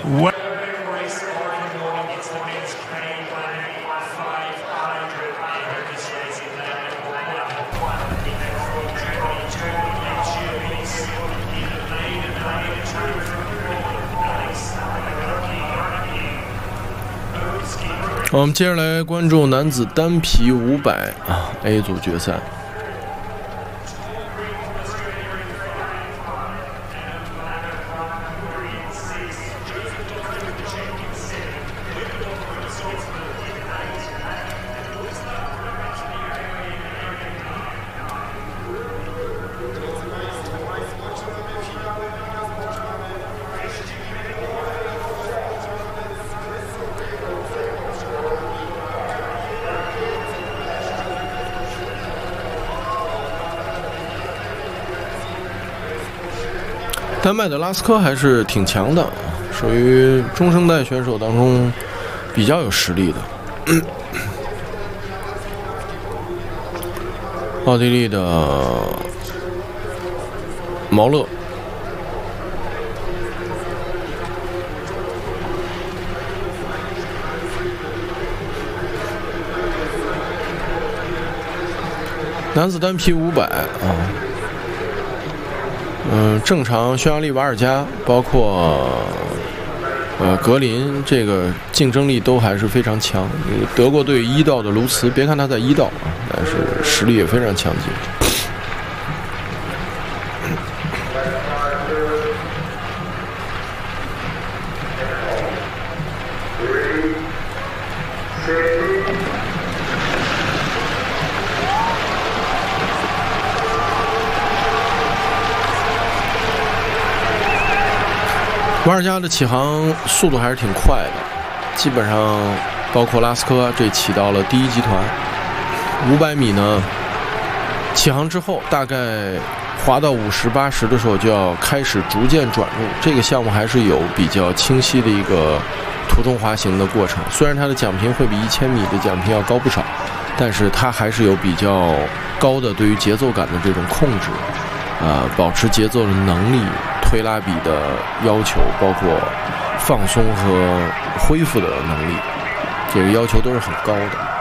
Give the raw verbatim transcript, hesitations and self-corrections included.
What? 我们接着来关注男子单皮五百啊 A 组决赛。丹麦的拉斯科还是挺强的，属于中生代选手当中比较有实力的。奥地利的毛勒，男子单皮五百啊。嗯，正常匈牙利瓦尔加，包括呃格林，这个竞争力都还是非常强。德国队一道的卢茨，别看他在一道啊，但是实力也非常强劲。瓦尔加的起航速度还是挺快的，基本上包括拉斯科这起到了第一集团。五百米呢，起航之后大概滑到五十八十的时候就要开始逐渐转入。这个项目还是有比较清晰的一个途中滑行的过程。虽然它的奖评会比一千米的奖评要高不少，但是它还是有比较高的对于节奏感的这种控制，呃，保持节奏的能力。推拉比的要求，包括放松和恢复的能力，这个要求都是很高的。